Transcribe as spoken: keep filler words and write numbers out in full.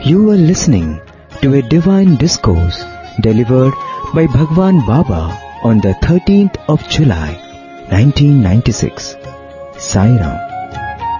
You are listening to a divine discourse delivered by Bhagwan Baba on the thirteenth of July, nineteen ninety-six. Sai Ram.